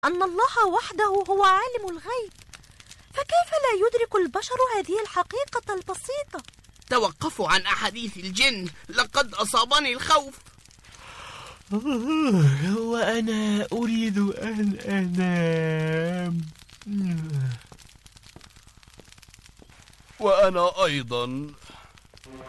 أن الله وحده هو عالم الغيب، فكيف لا يدرك البشر هذه الحقيقة البسيطة؟ توقفوا عن أحاديث الجن، لقد أصابني الخوف. وأنا أريد أن أنام. وأنا أيضا